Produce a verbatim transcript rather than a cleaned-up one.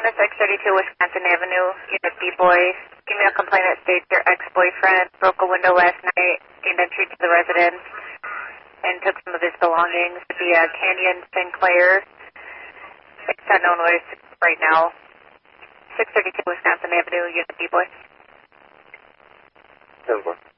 to six thirty-two Wisconsin Avenue, Unit B-Boy. Female complainant states your ex-boyfriend broke a window last night, gained entry to the residence, and took some of his belongings. The uh, Canyon Sinclair. It's unknown where it's right now. six thirty-two Wisconsin Avenue, Unit B-Boy. ten four.